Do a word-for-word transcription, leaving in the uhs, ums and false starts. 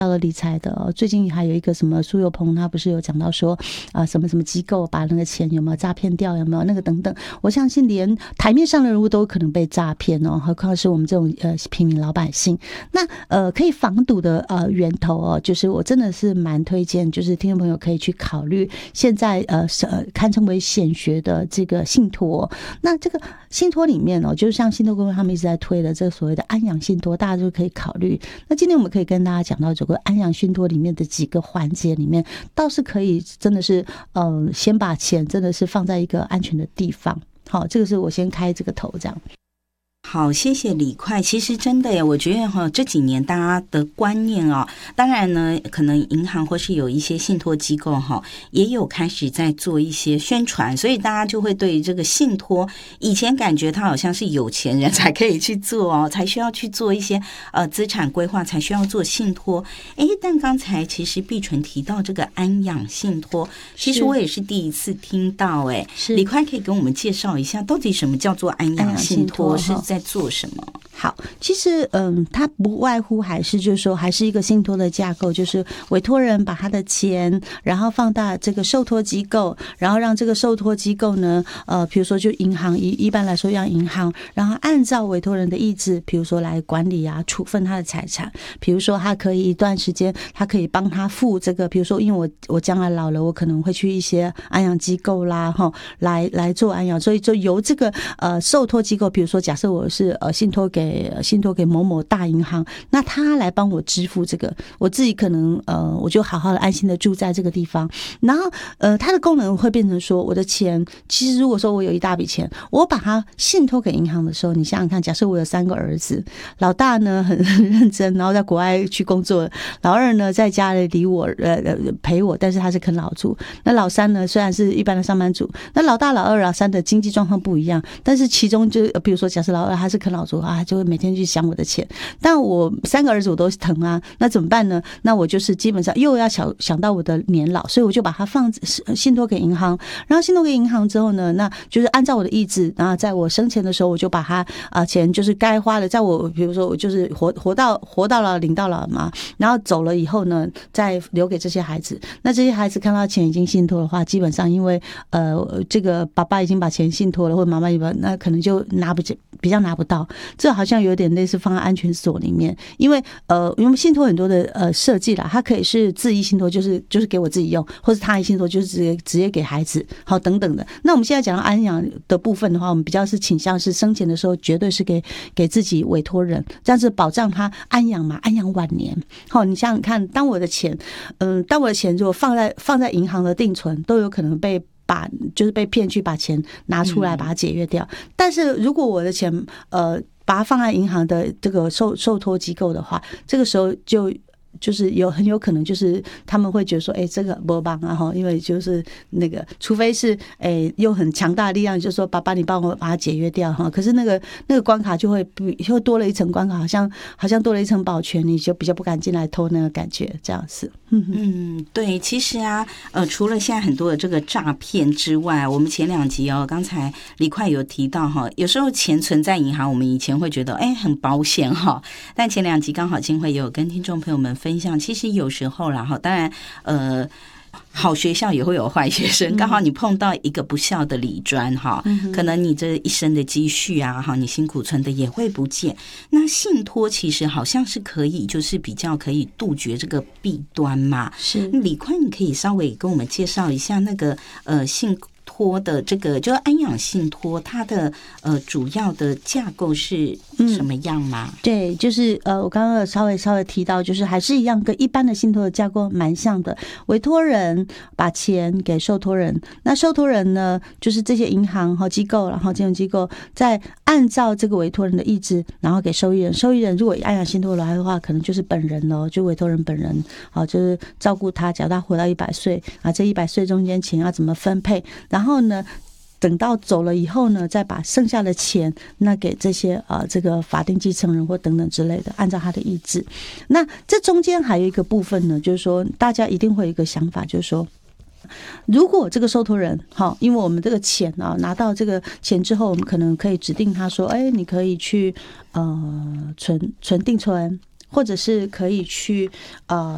到了理财的、哦，最近还有一个什么苏有朋，他不是有讲到说啊、呃、什么什么机构把那个钱有没有诈骗掉，有没有那个等等，我相信连台面上的人物都有可能被诈骗哦，何况是我们这种呃平民老百姓。那呃可以防堵的呃源头哦，就是我真的是蛮推荐，就是听众朋友可以去考虑现在呃呃堪称为显学的这个信托。那这个信托里面哦，就是像信托公司他们一直在推的这个所谓的安养信托，大家就可以考虑。那今天我们可以跟大家讲到这个安养信托里面的几个环节里面，倒是可以真的是呃先把钱真的是放在一个安全的地方。好，这个是我先开这个头这样。 好，谢谢李快。其实真的耶，我觉得哈，这几年大家的观念哦，当然呢，可能银行或是有一些信托机构哈，也有开始在做一些宣传，所以大家就会对这个信托，以前感觉它好像是有钱人才可以去做哦，才需要去做一些呃资产规划，才需要做信托。哎，但刚才其实碧纯提到这个安养信托，其实我也是第一次听到。哎，李快可以跟我们介绍一下，到底什么叫做安养信托？是在做什么？ 好，其实嗯，它不外乎还是就是说，还是一个信托的架构，就是委托人把他的钱，然后放到这个受托机构，然后让这个受托机构呢，呃，比如说就银行一一般来说让银行，然后按照委托人的意志，比如说来管理啊，处分他的财产，比如说他可以一段时间，他可以帮他付这个，比如说因为我我将来老了，我可能会去一些安养机构啦，哈，来来做安养，所以就由这个呃受托机构，比如说假设我是呃信托给信托给某某大银行，那他来帮我支付这个，我自己可能呃我就好好的安心的住在这个地方，然后呃它的功能会变成说，我的钱其实如果说我有一大笔钱，我把它信托给银行的时候，你想想看，假设我有三个儿子，老大呢很认真，然后在国外去工作，老二呢在家里理我呃陪我，但是他是啃老族，那老三呢虽然是一般的上班族，那老大老二老三的经济状况不一样，但是其中就比如说假设老二他是啃老族啊，就会每天去想我的钱，但我三个儿子我都疼啊，那怎么办呢？那我就是基本上又要想想到我的年老，所以我就把它放信托给银行，然后信托给银行之后呢，那就是按照我的意志，然后在我生前的时候，我就把它啊钱就是该花的，在我比如说我就是活活到活到了领到了嘛，然后走了以后呢，再留给这些孩子。那这些孩子看到钱已经信托的话，基本上因为呃这个爸爸已经把钱信托了，或者妈妈已经，那可能就拿不比较拿不到。这好像有点类似放在安全锁里面，因为呃，因为信托很多的呃设计啦，它可以是自益信托，就是就是给我自己用，或是他益信托就是直接直接给孩子，好等等的。那我们现在讲到安养的部分的话，我们比较是倾向是生前的时候绝对是给给自己委托人，这样子保障他安养嘛，安养晚年。好，你想想看，当我的钱，嗯、呃，当我的钱如果放在放在银行的定存，都有可能被。把就是被骗去把钱拿出来把它解约掉，但是如果我的钱呃把它放在银行的这个受受托机构的话，这个时候就就是有很有可能就是他们会觉得说，哎、欸，这个不帮啊哈，因为就是那个，除非是哎、欸、用很强大的力量，就是说爸爸你帮我把它解约掉哈，可是那个那个关卡就会又多了一层关卡，好像好像多了一层保全，你就比较不敢进来偷那个感觉，这样子。 嗯，对，其实啊，呃，除了现在很多的这个诈骗之外，我们前两集哦，刚才李快有提到哈，有时候钱存在银行，我们以前会觉得哎很保险哈，但前两集刚好金慧也有跟听众朋友们分享，其实有时候啦哈，当然呃。好学校也会有坏学生，刚好你碰到一个不孝的理专哈，可能你这一生的积蓄啊，哈，你辛苦存的也会不见。那信托其实好像是可以，就是比较可以杜绝这个弊端嘛。 是， 李快，你可以稍微跟我们介绍一下那个呃信托的这个，就是安养信托，它的呃主要的架构是什么样吗？ 嗯、对，就是呃，我刚刚稍微稍微提到，就是还是一样，跟一般的信托的架构蛮像的。委托人把钱给受托人，那受托人呢，就是这些银行和机构，然后金融机构再按照这个委托人的意志，然后给受益人。受益人如果安养信托来的话，可能就是本人咯，就委托人本人，好，就是照顾他，假如他活到一百岁啊，这一百岁中间钱要怎么分配，然后呢？等到走了以后呢，再把剩下的钱那给这些呃这个法定继承人或等等之类的，按照他的意志。那这中间还有一个部分呢，就是说大家一定会有一个想法，就是说。如果这个受托人好，因为我们这个钱啊拿到这个钱之后，我们可能可以指定他说，哎，你可以去呃存存定存，或者是可以去呃